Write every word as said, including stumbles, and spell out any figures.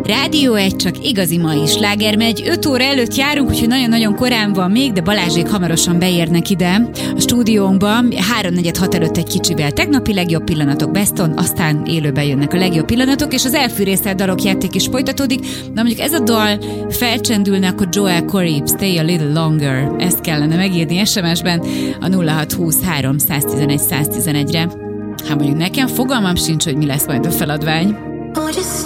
Rádió egy, csak igazi mai sláger megy. öt óra előtt járunk, úgyhogy nagyon-nagyon korán van még, de Balázsék hamarosan beérnek ide a stúdiónkba. háromnegyed hat előtt egy kicsivel. Tegnapi legjobb pillanatok Beston, aztán élőben jönnek a legjobb pillanatok, és az elfűrészelt dalok játék is folytatódik. Na mondjuk ez a dal felcsendülne, akkor Joel Corey, Stay a Little Longer. Ezt kellene megírni es em es-ben a nulla hat húsz három száztizenegy száztizenegyre. Hát mondjuk nekem fogalmam sincs, hogy mi lesz majd a feladvány. Oh, just